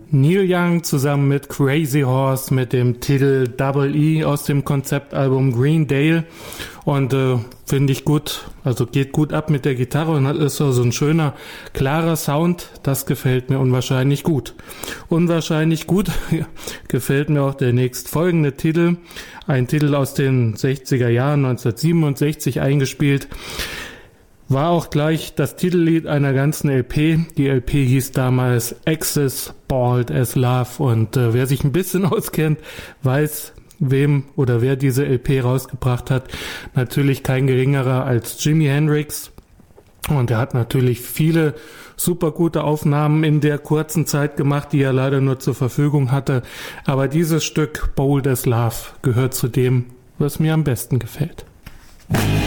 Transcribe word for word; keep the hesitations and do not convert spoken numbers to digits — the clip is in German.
Neil Young zusammen mit Crazy Horse mit dem Titel Double E aus dem Konzeptalbum Green Dale und äh, finde ich gut, also geht gut ab mit der Gitarre und ist so, so ein schöner, klarer Sound, das gefällt mir unwahrscheinlich gut. Unwahrscheinlich gut gefällt mir auch der nächstfolgende Titel, ein Titel aus den sechziger Jahren, neunzehnhundertsiebenundsechzig eingespielt. War auch gleich das Titellied einer ganzen L P. Die L P hieß damals Axis Bald as Love und äh, wer sich ein bisschen auskennt, weiß, wem oder wer diese L P rausgebracht hat. Natürlich kein geringerer als Jimi Hendrix und er hat natürlich viele super gute Aufnahmen in der kurzen Zeit gemacht, die er leider nur zur Verfügung hatte. Aber dieses Stück Bold as Love gehört zu dem, was mir am besten gefällt.